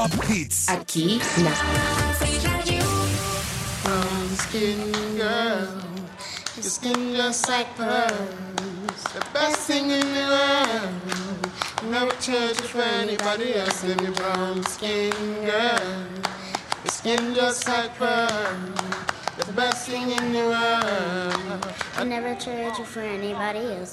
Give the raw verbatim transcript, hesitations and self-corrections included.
Top Hits. Aqui na Brown skin girl, your skin just like pearls. The best thing in the world. Never change it for anybody else. Any brown skin girl, your skin just like pearls. The best thing in the world. I never trade you for anybody else.